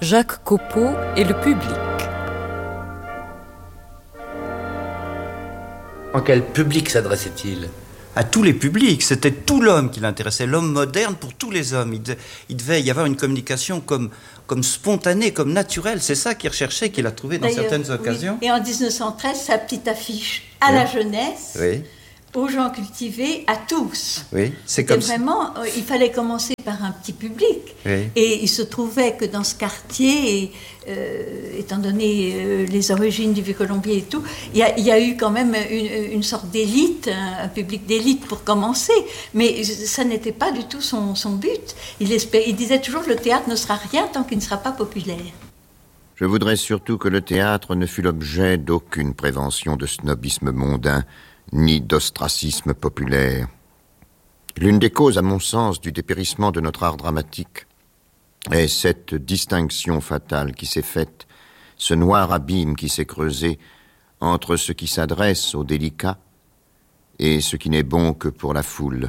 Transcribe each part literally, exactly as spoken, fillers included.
Jacques Copeau et le public. En quel public s'adressait-il ? À tous les publics, c'était tout l'homme qui l'intéressait, l'homme moderne pour tous les hommes. Il, de, il devait y avoir une communication comme, comme spontanée, comme naturelle. C'est ça qu'il recherchait, qu'il a trouvé dans D'ailleurs, certaines occasions. Oui. Et en dix-neuf cent treize, sa petite affiche à oui. la jeunesse, oui. aux gens cultivés, à tous. Oui, c'est C'était comme vraiment, euh, il fallait commencer par un petit public. Oui. Et il se trouvait que dans ce quartier, et, euh, étant donné euh, les origines du Vieux-Colombier et tout, il y, a, il y a eu quand même une, une sorte d'élite, un, un public d'élite pour commencer. Mais ça n'était pas du tout son, son but. Il, espérait, il disait toujours, le théâtre ne sera rien tant qu'il ne sera pas populaire. Je voudrais surtout que le théâtre ne fût l'objet d'aucune prévention de snobisme mondain, ni d'ostracisme populaire. L'une des causes, à mon sens, du dépérissement de notre art dramatique est cette distinction fatale qui s'est faite, ce noir abîme qui s'est creusé entre ce qui s'adresse au délicat et ce qui n'est bon que pour la foule.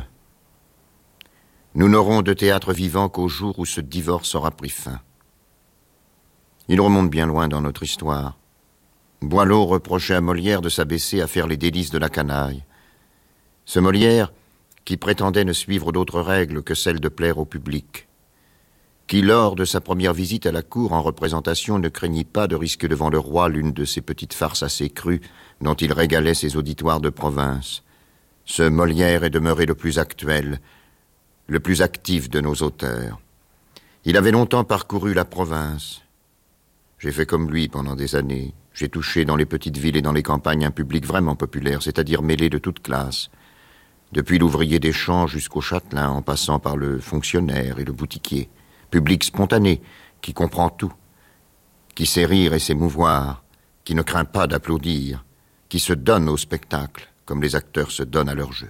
Nous n'aurons de théâtre vivant qu'au jour où ce divorce aura pris fin. Il remonte bien loin dans notre histoire. Boileau reprochait à Molière de s'abaisser à faire les délices de la canaille. Ce Molière qui prétendait ne suivre d'autres règles que celle de plaire au public, qui, lors de sa première visite à la cour en représentation, ne craignit pas de risquer devant le roi l'une de ces petites farces assez crues dont il régalait ses auditoires de province. Ce Molière est demeuré le plus actuel, le plus actif de nos auteurs. Il avait longtemps parcouru la province. J'ai fait comme lui pendant des années. J'ai touché dans les petites villes et dans les campagnes un public vraiment populaire, c'est-à-dire mêlé de toutes classes. Depuis l'ouvrier des champs jusqu'au châtelain, en passant par le fonctionnaire et le boutiquier. Public spontané, qui comprend tout, qui sait rire et s'émouvoir, qui ne craint pas d'applaudir, qui se donne au spectacle, comme les acteurs se donnent à leur jeu.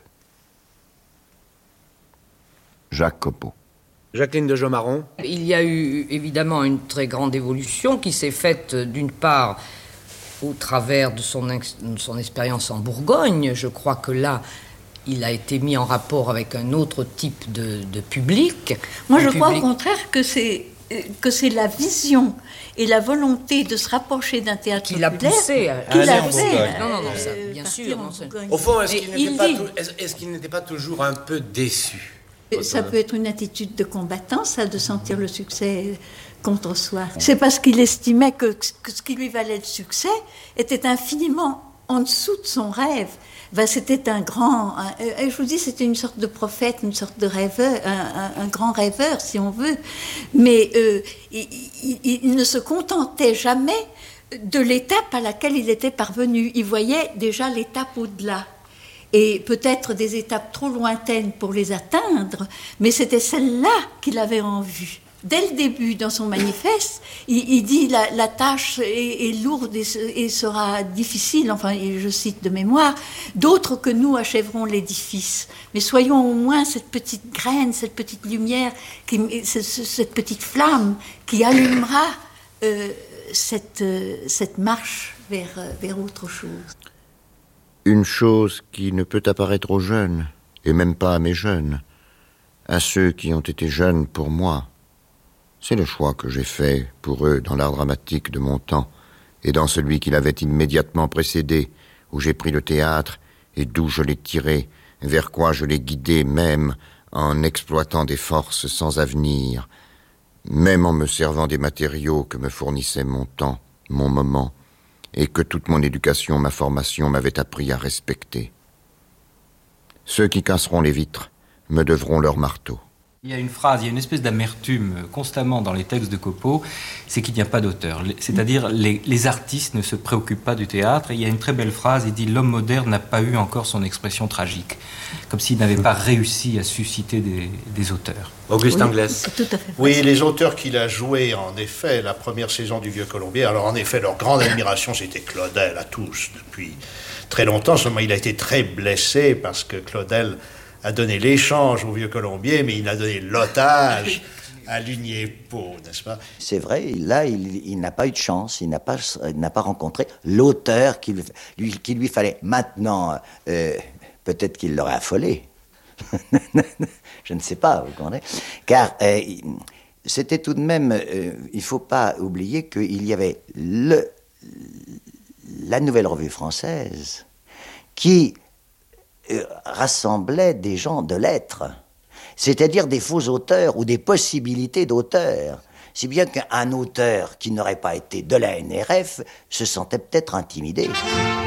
Jacques Copeau. Jacqueline de Jomaron. Il y a eu évidemment une très grande évolution qui s'est faite d'une part au travers de son, ex- de son expérience en Bourgogne. Je crois que là, il a été mis en rapport avec un autre type de, de public. Moi, je public... crois au contraire que c'est, que c'est la vision et la volonté de se rapprocher d'un théâtre qui l'a populaire poussé à... qui l'a en fait. Bourgogne. Non, non, non, ça, euh, bien partir sûr. en Non, c'est- Bourgogne. Au fond, est-ce Et qu'il il n'était pas, dit- tou- est-ce, est-ce qu'il n'était pas toujours un peu déçu ? Ça peut être une attitude de combattant, ça, de sentir le succès contre soi. C'est parce qu'il estimait que, que ce qui lui valait le succès était infiniment en dessous de son rêve. Ben, c'était un grand... Un, euh, je vous dis, c'était une sorte de prophète, une sorte de rêveur, un, un, un grand rêveur, si on veut. Mais euh, il, il, il ne se contentait jamais de l'étape à laquelle il était parvenu. Il voyait déjà l'étape au-delà. Et peut-être des étapes trop lointaines pour les atteindre, mais c'était celle-là qu'il avait en vue. Dès le début, dans son manifeste, il, il dit la, la tâche est, est lourde et, et sera difficile, enfin, je cite de mémoire, d'autres que nous achèveront l'édifice. Mais soyons au moins cette petite graine, cette petite lumière, qui, cette petite flamme qui allumera euh, cette, cette marche vers, vers autre chose. Une chose qui ne peut apparaître aux jeunes, et même pas à mes jeunes, à ceux qui ont été jeunes pour moi. C'est le choix que j'ai fait pour eux dans l'art dramatique de mon temps, et dans celui qui l'avait immédiatement précédé, où j'ai pris le théâtre, et d'où je l'ai tiré, vers quoi je l'ai guidé même en exploitant des forces sans avenir, même en me servant des matériaux que me fournissait mon temps, mon moment, et que toute mon éducation, ma formation m'avait appris à respecter. Ceux qui casseront les vitres me devront leur marteau. Il y a une phrase, il y a une espèce d'amertume constamment dans les textes de Copeau, c'est qu'il n'y a pas d'auteur. C'est-à-dire, les, les artistes ne se préoccupent pas du théâtre. Et il y a une très belle phrase, il dit « L'homme moderne n'a pas eu encore son expression tragique », comme s'il n'avait pas réussi à susciter des, des auteurs. Auguste Oui, Anglès. c'est tout à fait Oui, les auteurs qu'il a joués, en effet, la première saison du Vieux-Colombier, alors en effet, leur grande admiration, c'était Claudel, à tous, depuis très longtemps. Seulement, il a été très blessé parce que Claudel a donné l'échange au Vieux-Colombier, mais il a donné l'otage à Lugnier-Pau, n'est-ce pas? C'est vrai, là, il, il n'a pas eu de chance, il n'a pas, il n'a pas rencontré l'auteur qu'il lui, qu'il lui fallait. Maintenant, euh, peut-être qu'il l'aurait affolé. Je ne sais pas, vous comprenez? Car euh, c'était tout de même, euh, il ne faut pas oublier qu'il y avait le, la Nouvelle Revue Française qui euh, rassemblait des gens de lettres, c'est-à-dire des faux auteurs ou des possibilités d'auteurs. Si bien qu'un auteur qui n'aurait pas été de la N R F se sentait peut-être intimidé.